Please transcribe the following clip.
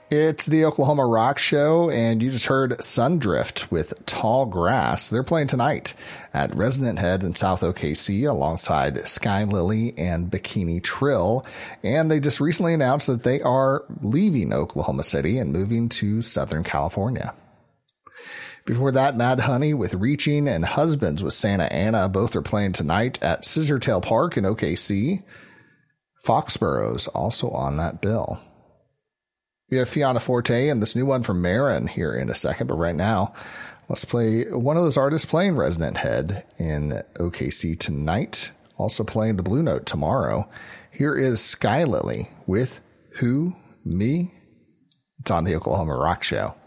It's the Oklahoma Rock Show, and you just heard Sundrift with Tall Grass. They're playing tonight at Resonant Head in South OKC alongside Sky Lily and Bikini Trill. And they just recently announced that they are leaving Oklahoma City and moving to Southern California. Before that, Mad Honey with Reaching and Husbands with Santa Ana. Both are playing tonight at Scissortail Park in OKC. Foxborough's also on that bill. We have Fiona Forte and this new one from Marin here in a second, but right now, let's play one of those artists playing Resonant Head in OKC tonight, also playing the Blue Note tomorrow. Here is Sky Lily with Who? Me? It's on the Oklahoma Rock Show.